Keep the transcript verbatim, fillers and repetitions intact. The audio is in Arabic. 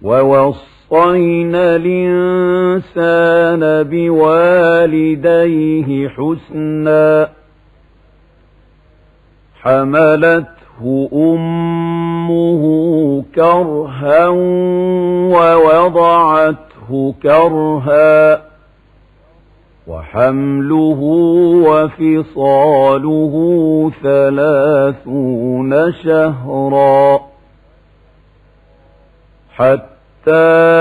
ووصينا الإنسان بوالديه حسنا حملته أمه كرها ووضعته كرها وحمله وفصاله ثلاثون شهرا حتى